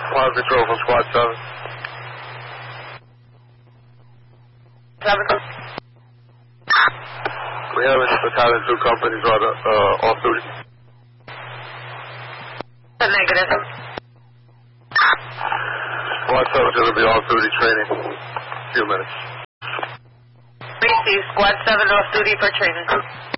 Fire control from squad 7. 7. We have Battalion 2 companies on off duty. Negative. Squad 7 is going to be off duty training. A few minutes. We see Squad 7 off duty for training.